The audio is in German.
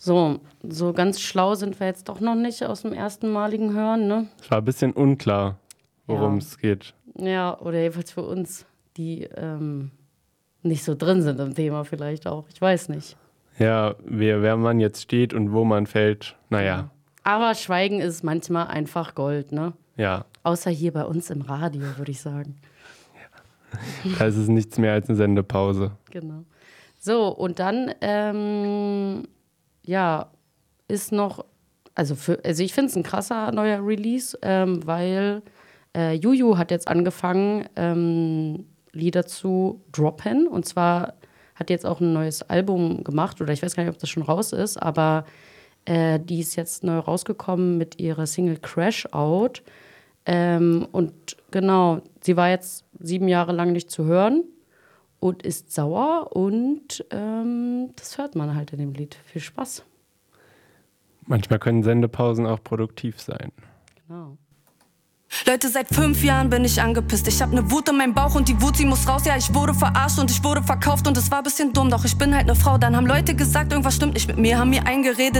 So ganz schlau sind wir jetzt doch noch nicht aus dem erstenmaligen Hören, ne? Es war ein bisschen unklar, worum es geht. Ja, oder jedenfalls für uns, die nicht so drin sind im Thema vielleicht auch. Ich weiß nicht. Ja, wer man jetzt steht und wo man fällt, naja. Aber Schweigen ist manchmal einfach Gold, ne? Ja. Außer hier bei uns im Radio, würde ich sagen. Da ist es nichts mehr als eine Sendepause. Genau. So, und dann, ist noch, also ich finde es ein krasser neuer Release, weil Juju hat jetzt angefangen, Lieder zu droppen. Und zwar hat jetzt auch ein neues Album gemacht, oder ich weiß gar nicht, ob das schon raus ist, aber die ist jetzt neu rausgekommen mit ihrer Single Crash Out. Und genau, sie war jetzt 7 Jahre lang nicht zu hören und ist sauer und das hört man halt in dem Lied. Viel Spaß. Manchmal können Sendepausen auch produktiv sein. Genau. Leute, seit 5 Jahren bin ich angepisst. Ich hab ne Wut in meinem Bauch und die Wut, sie muss raus. Ja, ich wurde verarscht und ich wurde verkauft und es war ein bisschen dumm. Doch ich bin halt ne Frau. Dann haben Leute gesagt, irgendwas stimmt nicht mit mir. Haben mir eingeredet,